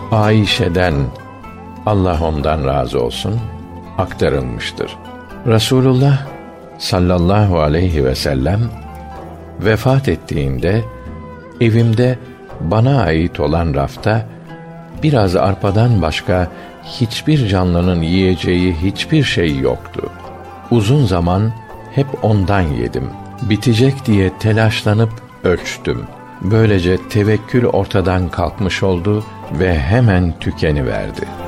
Ayşe'den, Allah ondan razı olsun, aktarılmıştır. Resulullah sallallahu aleyhi ve sellem vefat ettiğinde evimde bana ait olan rafta biraz arpadan başka hiçbir canlının yiyeceği hiçbir şey yoktu. Uzun zaman hep ondan yedim. Bitecek diye telaşlanıp ölçtüm. Böylece tevekkül ortadan kalkmış oldu ve hemen tükeniverdi.